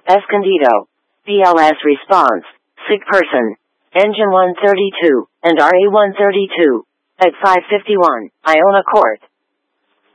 Escondido. BLS response. Sick person. Engine 132, and RE 132. At 5:51, Iona Court.